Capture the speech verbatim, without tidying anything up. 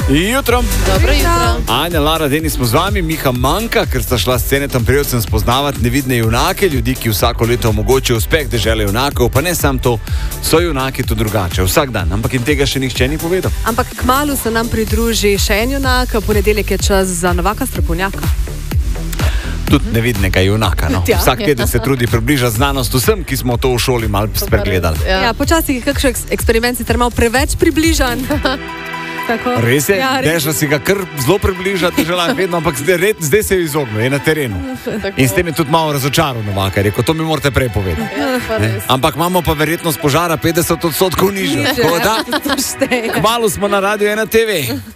Jutro. Dobro jutro. Anja, Lara, Denis smo z vami, Miha manjka, ker sta šla s Cenetom Prevcem spoznavati nevidne junake, ljudi, ki vsako leto omogočijo uspeh dežele junakov, pa ne samo to, so junaki to drugače, vsak dan, ampak in tega še nihče ni povedal. Ampak kmalu se nam pridruži še en junak, ponedeljek je čas za Novaka Strokovnjaka. Tudi nevidnega junaka. No. Ja. Vsak teden se trudi približati znanost vsem, ki smo to v šoli malo spregledali. Ja, ja počasih je kakšen eksperiment sicer malo preveč približan. Tako. Res je, ja, Deža si ga kar zelo približati, vedno, ampak zdaj, zdaj se je izognil, je na terenu. In s tem je tudi malo razočaral Novaka, rekel, to mi morate prej povedati. Ja, ampak imamo pa verjetnost požara petdeset odstotkov nižjo. Kmalu smo na Radiu ena te ve.